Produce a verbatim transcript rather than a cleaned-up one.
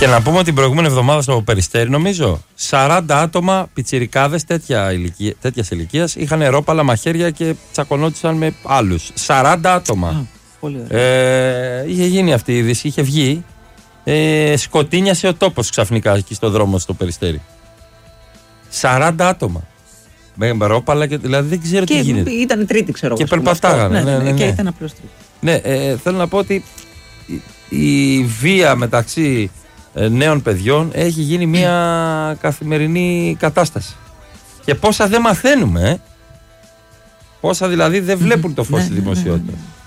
Και να πούμε ότι την προηγούμενη εβδομάδα στο Περιστέρι, νομίζω, σαράντα άτομα πιτσιρικάδες τέτοια ηλικία, τέτοιας ηλικίας είχαν ρόπαλα μαχαίρια και τσακωνόντουσαν με άλλους. σαράντα άτομα. Α, πολύ ωραία. Ε, είχε γίνει αυτή η είδηση, είχε βγει. Ε, σκοτίνιασε ο τόπος ξαφνικά εκεί στο δρόμο στο Περιστέρι. σαράντα άτομα. Με ρόπαλα και δηλαδή δεν ξέρω και τι γίνεται. Ήταν τρίτη, ξέρω εγώ. Και περπατάγανε. Ναι, ναι, ναι, ναι. Και ήταν απλώς τρίτη. Ναι, ε, θέλω να πω ότι η, η βία μεταξύ ε, νέων παιδιών έχει γίνει μια καθημερινή κατάσταση. Και πόσα δεν μαθαίνουμε, ε. Πόσα δηλαδή δεν βλέπουν το φως ναι, στη ναι, ναι, δημοσιότητα. ναι, ναι.